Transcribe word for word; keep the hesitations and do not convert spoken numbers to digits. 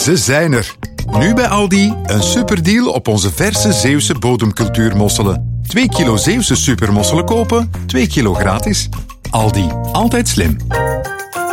Ze zijn er. Nu bij Aldi een superdeal op onze verse Zeeuwse bodemcultuurmosselen. Twee kilo Zeeuwse supermosselen kopen, twee kilo gratis. Aldi, altijd slim.